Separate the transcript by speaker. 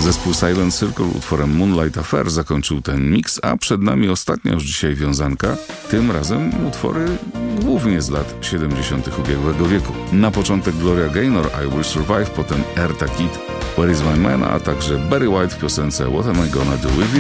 Speaker 1: Zespół Silent Circle utworem Moonlight Affair zakończył ten miks, a przed nami ostatnia już dzisiaj wiązanka, tym razem utwory głównie z lat 70. ubiegłego wieku. Na początek Gloria Gaynor, I Will Survive, potem Eartha Kitt, Where Is My Man, a także Barry White w piosence What Am I Gonna Do With You.